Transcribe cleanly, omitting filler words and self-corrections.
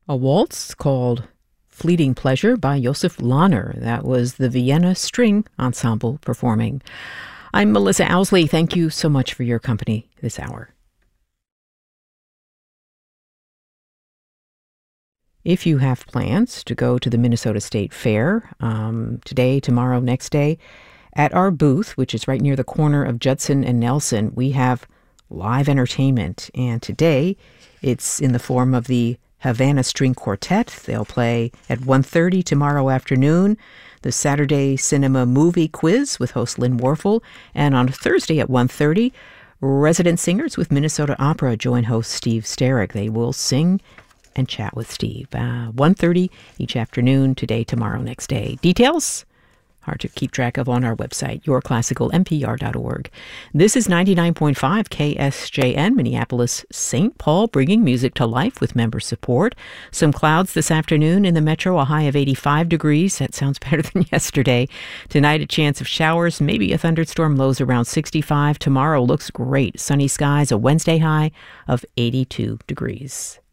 A waltz called Fleeting Pleasure by Josef Lahner. That was the Vienna String Ensemble performing. I'm Melissa Owsley. Thank you so much for your company this hour. If you have plans to go to the Minnesota State Fair today, tomorrow, next day, at our booth, which is right near the corner of Judson and Nelson, we have live entertainment. And today, it's in the form of the Havana String Quartet. They'll play at 1:30 tomorrow afternoon, the Saturday Cinema Movie Quiz with host Lynn Warfel, and on Thursday at 1:30, resident singers with Minnesota Opera join host Steve Sterrick. They will sing and chat with Steve. 1:30 each afternoon, today, tomorrow, next day. Details? Hard to keep track of on our website, yourclassicalnpr.org. This is 99.5 KSJN, Minneapolis, St. Paul, bringing music to life with member support. Some clouds this afternoon in the metro, a high of 85 degrees. That sounds better than yesterday. Tonight, a chance of showers, maybe a thunderstorm, lows around 65. Tomorrow looks great. Sunny skies, a Wednesday high of 82 degrees.